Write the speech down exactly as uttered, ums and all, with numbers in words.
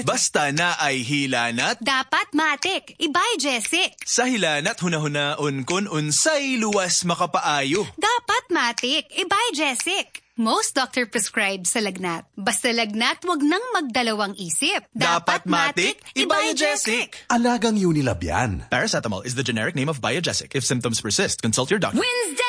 Basta na ay hilanat. Dapat matik, ibay Jessic. Sa hilanat hunahunaon kun unsay luwas makapaayo. Dapat matik, ibay Jessic. Most doctor prescribed sa lagnat. Basta lagnat, wag nang magdalawang isip. Dapat matik, i-Biogesic. Alagang Unilab yan. Paracetamol is the generic name of Biogesic. If symptoms persist, consult your doctor. Wednesday!